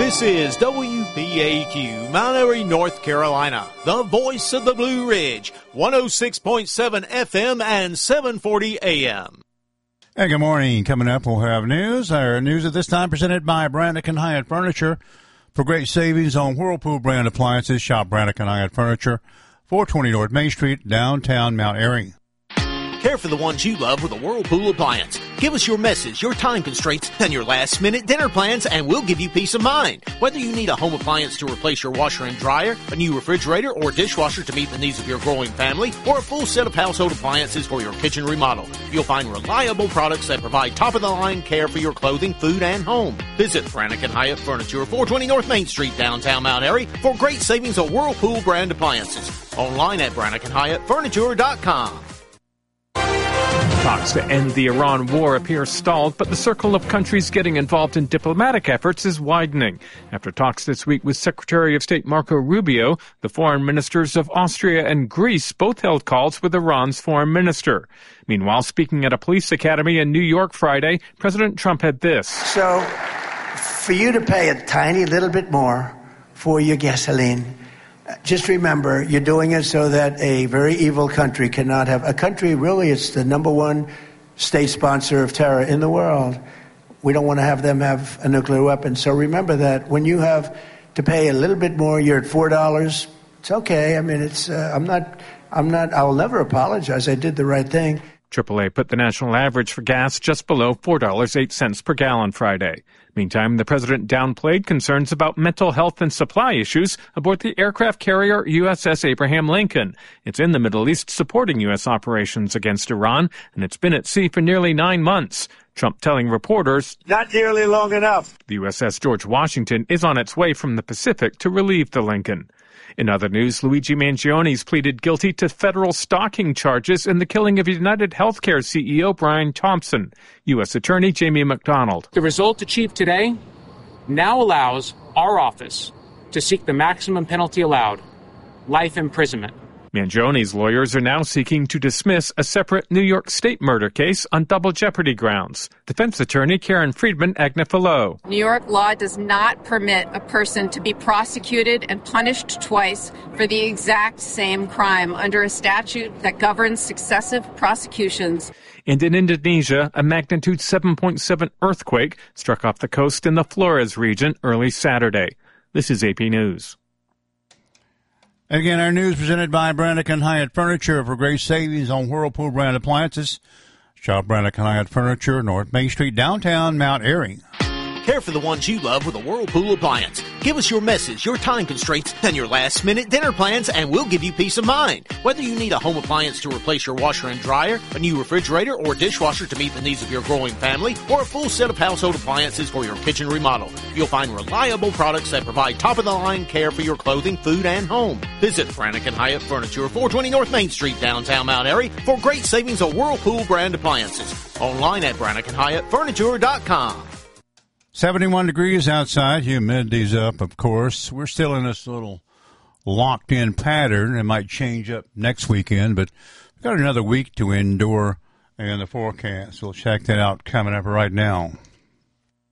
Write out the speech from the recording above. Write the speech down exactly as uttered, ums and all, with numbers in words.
This is W B A Q, Mount Airy, North Carolina, the voice of the Blue Ridge, one oh six point seven F M and seven forty A M. Hey, good morning. Coming up, we'll have news. Our news at this time presented by Brannican Hyatt Furniture. For great savings on Whirlpool brand appliances, shop Brannican Hyatt Furniture, four twenty North Main Street, downtown Mount Airy. Care for the ones you love with a Whirlpool appliance. Give us your messes, your time constraints, and your last-minute dinner plans, and we'll give you peace of mind. Whether you need a home appliance to replace your washer and dryer, a new refrigerator or dishwasher to meet the needs of your growing family, or a full set of household appliances for your kitchen remodel, you'll find reliable products that provide top-of-the-line care for your clothing, food, and home. Visit Brannican Hyatt Furniture, four twenty North Main Street, downtown Mount Airy, for great savings on Whirlpool brand appliances. Online at Brannican Hyatt Furniture dot com. Talks to end the Iran war appear stalled, but the circle of countries getting involved in diplomatic efforts is widening. After talks this week with Secretary of State Marco Rubio, the foreign ministers of Austria and Greece both held calls with Iran's foreign minister. Meanwhile, speaking at a police academy in New York Friday, President Trump had this. So, for you to pay a tiny little bit more for your gasoline, just remember, you're doing it so that a very evil country cannot have... A country, really, it's the number one state sponsor of terror in the world. We don't want to have them have a nuclear weapon. So remember that when you have to pay a little bit more, you're at four dollars. It's okay. I mean, it's... Uh, I'm not... I'm not... I'll never apologize. I did the right thing. triple A put the national average for gas just below four dollars and eight cents per gallon Friday. Meantime, the president downplayed concerns about mental health and supply issues aboard the aircraft carrier U S S Abraham Lincoln. It's in the Middle East supporting U S operations against Iran, and it's been at sea for nearly nine months. Trump telling reporters, "Not nearly long enough." The U S S George Washington is on its way from the Pacific to relieve the Lincoln. In other news, Luigi Mangioni's pleaded guilty to federal stalking charges in the killing of United Healthcare C E O Brian Thompson. U S Attorney Jamie McDonald. The result achieved today now allows our office to seek the maximum penalty allowed, life imprisonment. Mangioni's lawyers are now seeking to dismiss a separate New York State murder case on double jeopardy grounds. Defense attorney Karen Friedman Agnifilo. New York law does not permit a person to be prosecuted and punished twice for the exact same crime under a statute that governs successive prosecutions. And in Indonesia, a magnitude seven point seven earthquake struck off the coast in the Flores region early Saturday. This is A P News. Again, our news presented by Brannican Hyatt Furniture for great savings on Whirlpool brand appliances. Shop Brannican Hyatt Furniture, North Main Street, downtown Mount Airy. Care for the ones you love with a Whirlpool appliance. Give us your messes, your time constraints, and your last-minute dinner plans, and we'll give you peace of mind. Whether you need a home appliance to replace your washer and dryer, a new refrigerator or dishwasher to meet the needs of your growing family, or a full set of household appliances for your kitchen remodel, you'll find reliable products that provide top-of-the-line care for your clothing, food, and home. Visit Brannican Hyatt Furniture, four twenty North Main Street, downtown Mount Airy, for great savings on Whirlpool brand appliances. Online at Brannican Hyatt Furniture dot com. seventy-one degrees outside, humidity's up, of course. We're still in this little locked-in pattern. It might change up next weekend, but we've got another week to endure in the forecast. We'll check that out coming up right now.